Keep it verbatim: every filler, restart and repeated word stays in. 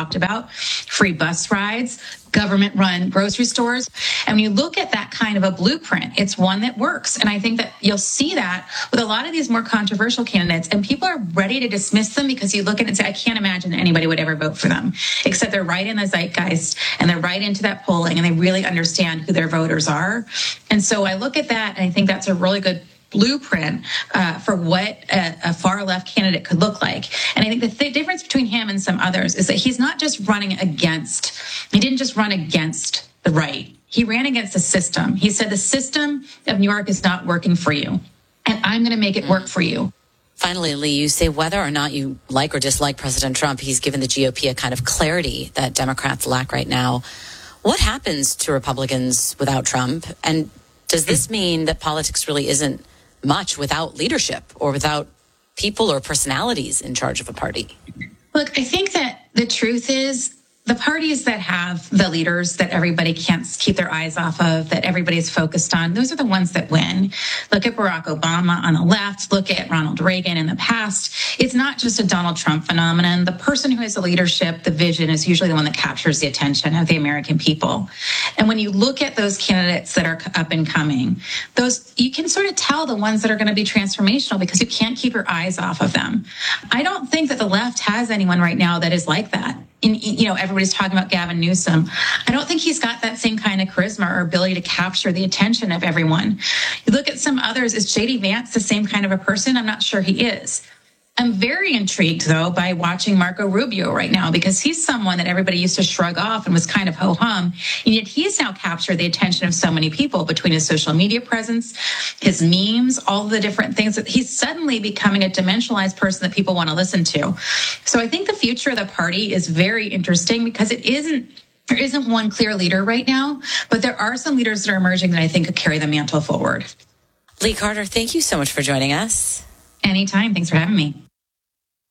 talked about, free bus rides, government-run grocery stores. And when you look at that kind of a blueprint, it's one that works. And I think that you'll see that with a lot of these more controversial candidates, and people are ready to dismiss them because you look at it and say, I can't imagine that anybody would ever vote for them, except they're right in the zeitgeist and they're right into that polling and they really understand who their voters are. And so I look at that and I think that's a really good blueprint uh, for what a, a far left candidate could look like. And I think the th- difference between him and some others is that he's not just running against, he didn't just run against the right. He ran against the system. He said the system of New York is not working for you, and I'm going to make it work for you. Finally, Lee, you say whether or not you like or dislike President Trump, he's given the G O P a kind of clarity that Democrats lack right now. What happens to Republicans without Trump? And does this mean that politics really isn't much without leadership or without people or personalities in charge of a party? Look, I think that the truth is the parties that have the leaders that everybody can't keep their eyes off of, that everybody's focused on, those are the ones that win. Look at Barack Obama on the left. Look at Ronald Reagan in the past. It's not just a Donald Trump phenomenon. The person who has the leadership, the vision, is usually the one that captures the attention of the American people. And when you look at those candidates that are up and coming, those you can sort of tell the ones that are going to be transformational because you can't keep your eyes off of them. I don't think that the left has anyone right now that is like that. In, you know, everybody's talking about Gavin Newsom. I don't think he's got that same kind of charisma or ability to capture the attention of everyone. You look at some others. Is J D Vance the same kind of a person? I'm not sure he is. I'm very intrigued, though, by watching Marco Rubio right now, because he's someone that everybody used to shrug off and was kind of ho-hum. And yet he's now captured the attention of so many people between his social media presence, his memes, all the different things. That he's suddenly becoming a dimensionalized person that people want to listen to. So I think the future of the party is very interesting because it isn't there isn't one clear leader right now, but there are some leaders that are emerging that I think could carry the mantle forward. Lee Carter, thank you so much for joining us. Anytime. Thanks for having me.